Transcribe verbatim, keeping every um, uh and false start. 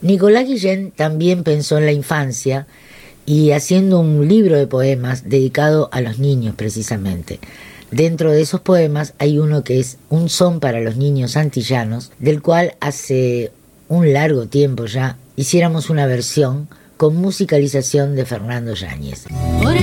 Nicolás Guillén también pensó en la infancia y haciendo un libro de poemas dedicado a los niños precisamente. Dentro de esos poemas hay uno que es Un son para los niños antillanos, del cual hace un largo tiempo ya hiciéramos una versión con musicalización de Fernando Yáñez. Por